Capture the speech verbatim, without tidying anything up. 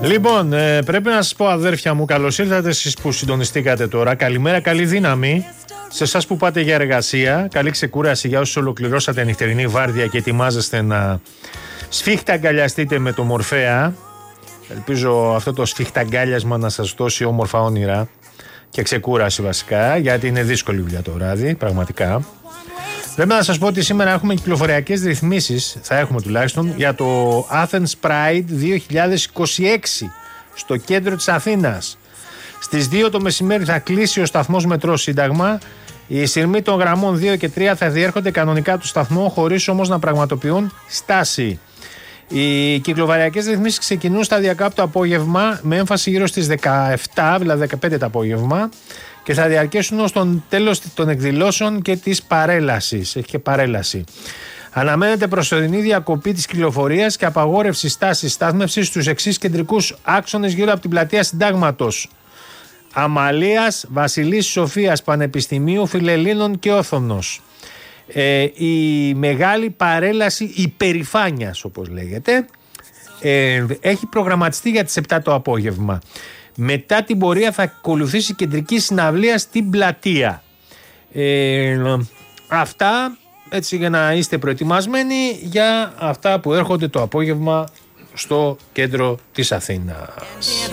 Λοιπόν, ε, πρέπει να σας πω, αδέρφια μου, καλώς ήρθατε εσείς που συντονιστήκατε τώρα. Καλημέρα, καλή δύναμη σε εσάς που πάτε για εργασία. Καλή ξεκούραση για όσους ολοκληρώσατε νυχτερινή βάρδια και ετοιμάζεστε να σφίχταγκαλιαστείτε με το Μορφέα. Ελπίζω αυτό το σφιχταγκάλιασμα να σας δώσει όμορφα όνειρα και ξεκούραση βασικά, γιατί είναι δύσκολη δουλειά το βράδυ, πραγματικά. Πρέπει να σας πω ότι σήμερα έχουμε κυκλοφοριακές ρυθμίσεις, θα έχουμε τουλάχιστον, για το Athens Pride δύο χιλιάδες είκοσι έξι στο κέντρο της Αθήνας. Στις δύο το μεσημέρι θα κλείσει ο σταθμός Μετρό Σύνταγμα. Οι σειρμοί των γραμμών δύο και τρία θα διέρχονται κανονικά του σταθμού, χωρίς όμως να πραγματοποιούν στάση. Οι κυκλοφοριακές ρυθμίσεις ξεκινούν σταδιακά από το απόγευμα, με έμφαση γύρω στις δεκαεπτά, δηλαδή δεκαπέντε το απόγευμα, και θα διαρκέσουν ως τον τέλος των εκδηλώσεων και της παρέλασης. Έχει και παρέλαση. Αναμένεται προσωρινή διακοπή της κυκλοφορίας και απαγόρευση στάσης στάθμευσης στους εξής κεντρικούς άξονες γύρω από την πλατεία Συντάγματος: Αμαλίας, Βασιλής Σοφίας, Πανεπιστημίου, Φιλελλήνων και Όθωνος. Ε, η μεγάλη παρέλαση υπερηφάνειας, όπως λέγεται, ε, έχει προγραμματιστεί για τις επτά το απόγευμα. Μετά την πορεία θα ακολουθήσει κεντρική συναυλία στην πλατεία. Ε, αυτά έτσι για να είστε προετοιμασμένοι για αυτά που έρχονται το απόγευμα στο κέντρο της Αθήνας.